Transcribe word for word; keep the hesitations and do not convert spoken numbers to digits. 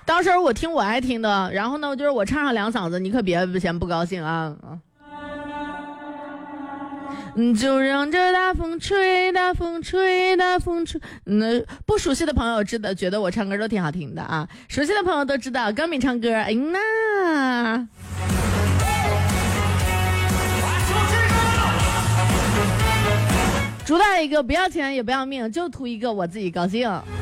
到时候我听我爱听的，然后呢，就是我唱上两嗓子，你可别嫌不高兴啊啊！就让这大风吹，大风吹，大风吹。嗯，不熟悉的朋友知道，觉得我唱歌都挺好听的啊。熟悉的朋友都知道，高敏唱歌，哎呐。主打一个不要钱也不要命，就图一个我自己高兴。